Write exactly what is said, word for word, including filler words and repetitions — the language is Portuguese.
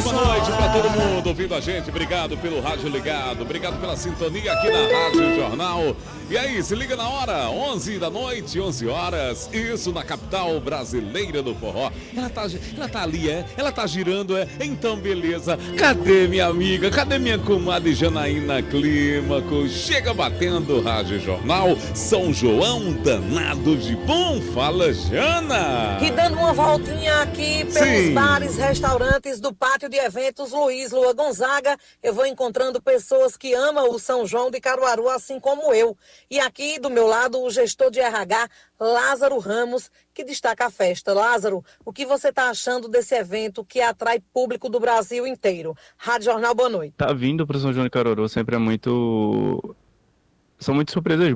boa noite para todo mundo ouvindo a gente. Obrigado pelo rádio ligado, obrigado pela sintonia aqui na Rádio Jornal. E aí, se liga na hora, onze da noite, onze horas, isso na capital brasileira do forró. Ela tá, ela tá ali, é? Ela tá girando, é? Então, beleza. Cadê minha amiga? Cadê minha comadre Janaína Clímaco? Chega batendo Rádio Jornal, São João danado de bom. Fala, Jana! E dando uma voltinha aqui pelos Sim. bares, restaurantes do Pátio de Eventos Luiz Lua Gonzaga, eu vou encontrando pessoas que amam o São João de Caruaru, assim como eu. E aqui do meu lado, o gestor de R H, Lázaro Ramos, que destaca a festa. Lázaro, o que você está achando desse evento que atrai público do Brasil inteiro? Rádio Jornal, boa noite. Tá vindo para São João de Caruaru sempre é muito... São muitas surpresas